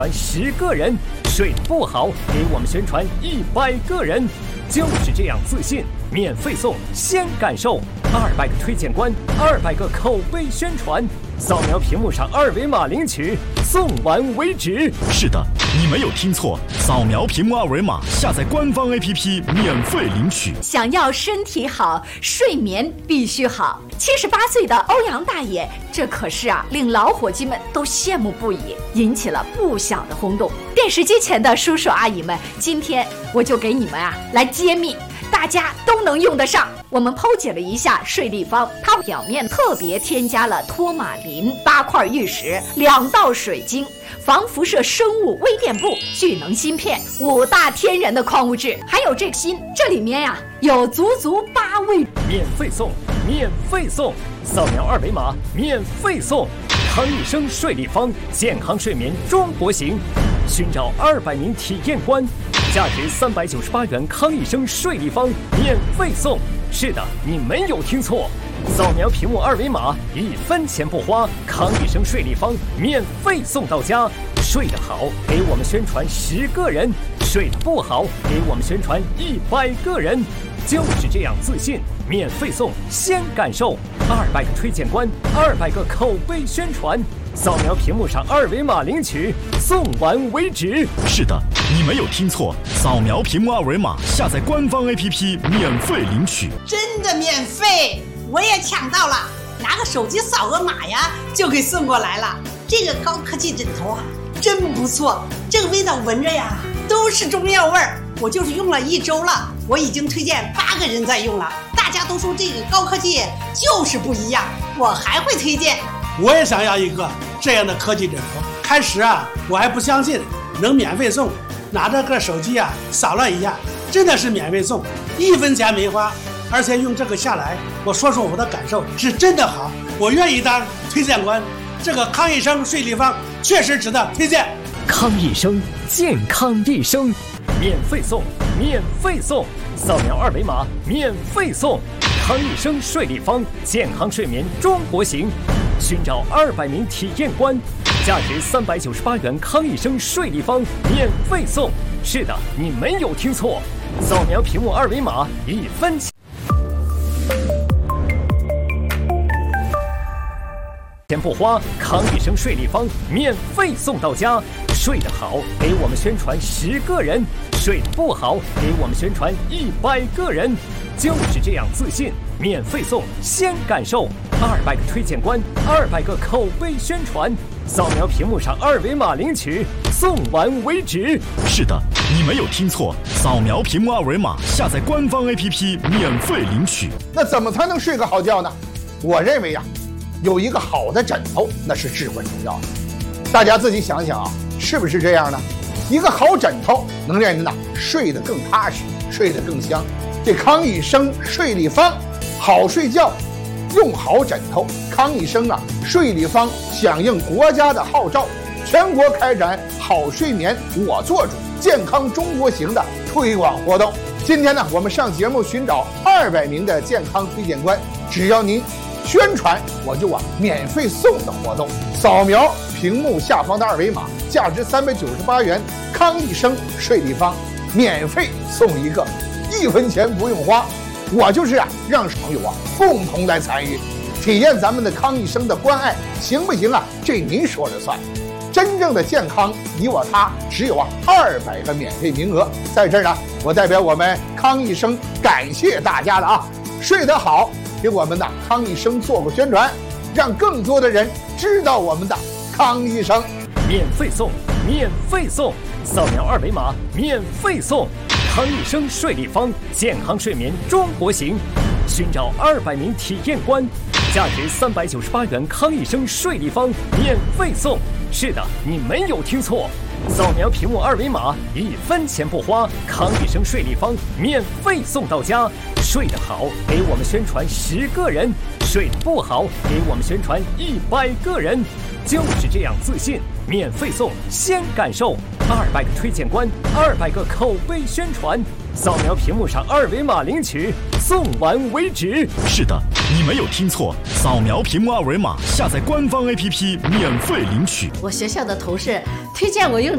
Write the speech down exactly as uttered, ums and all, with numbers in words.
十个人，睡得不好，给我们宣传一百个人，就是这样自信，免费送，先感受，二百个推荐官，二百个口碑宣传，扫描屏幕上二维码领取，送完为止。 是的，你没有听错，扫描屏幕二维码，下载官方 A P P 免费领取。 想要身体好，睡眠必须好。七十八岁的欧阳大爷，这可是啊，令老伙计们都羡慕不已，引起了不小的轰动。电视机前的叔叔阿姨们，今天我就给你们啊来揭秘，大家都能用得上。我们剖解了一下睡立方，它表面特别添加了托马林、八块玉石、两道水晶、防辐射生物微电布、聚能芯片五大天然的矿物质，还有这个锌，这里面呀、啊、有足足八味。 免费送，免费送，扫描二维码免费送。康益生睡立方，健康睡眠中国行，寻找二百名体验官，价值三百九十八元。康益生睡立方免费送。是的，你没有听错，扫描屏幕二维码，一分钱不花，康益生睡立方免费送到家。睡得好，给我们宣传十个人；睡得不好，给我们宣传一百个人。就是这样自信，免费送，先感受，二百个推荐官，二百个口碑宣传，扫描屏幕上二维码领取，送完为止。 是的，你没有听错，扫描屏幕二维码，下载官方 A P P 免费领取。 真的免费，我也抢到了，拿个手机扫个码呀，就给送过来了。这个高科技枕头啊，真不错，这个味道闻着呀，都是中药味儿。我就是用了一周了，我已经推荐八个人在用了，大家都说这个高科技就是不一样，我还会推荐。 我也想要一个这样的科技枕头。开始啊，我还不相信能免费送，拿着个手机啊扫了一下，真的是免费送，一分钱没花，而且用这个下来，我说说我的感受，是真的好，我愿意当推荐官。这个康益生睡立方确实值得推荐。 康益生，健康一生，免费送，免费送，扫描二维码免费送。康益生睡立方，健康睡眠中国行，寻找二百名体验官，价值三百九十八元。康益生睡立方免费送。是的，你没有听错，扫描屏幕二维码，一分钱钱不花，康益生睡立方免费送到家。睡得好，给我们宣传十个人；睡得不好，给我们宣传一百个人。就是这样自信，免费送，先感受，二百个推荐官，二百个口碑宣传，扫描屏幕上二维码领取，送完为止。 是的，你没有听错，扫描屏幕二维码，下载官方 A P P 免费领取。 那怎么才能睡个好觉呢？我认为呀、啊，有一个好的枕头那是至关重要的。大家自己想想啊，是不是这样呢？一个好枕头能让人呢睡得更踏实，睡得更香。这康益生睡立方，好睡觉用好枕头。康益生啊睡立方响应国家的号召，全国开展好睡眠我做主、健康中国行的推广活动。今天呢，我们上节目寻找二百名的健康推荐官，只要您宣传，我就啊免费送的活动。扫描屏幕下方的二维码，价值三百九十八元，康益生睡立方免费送一个，一分钱不用花。我就是啊让朋友啊共同来参与，体验咱们的康益生的关爱，行不行啊？这您说了算。真正的健康，你我他，只有啊二百个免费名额。在这儿呢，我代表我们康益生感谢大家了啊！睡得好，给我们的康益生做个宣传，让更多的人知道我们的康益生。 免费送，免费送，扫描二维码免费送。康益生睡立方，健康睡眠中国行，寻找二百名体验官，价值三百九十八元。康益生睡立方免费送。是的，你没有听错，扫描屏幕二维码，一分钱不花，康益生睡立方免费送到家。睡得好，给我们宣传十个人；睡得不好，给我们宣传一百个人。就是这样自信，免费送，先感受，二百个推荐官，二百个口碑宣传，扫描屏幕上二维码领取，送完为止。 是的，你没有听错，扫描屏幕二维码，下载官方 A P P 免费领取。 我学校的同事推荐我用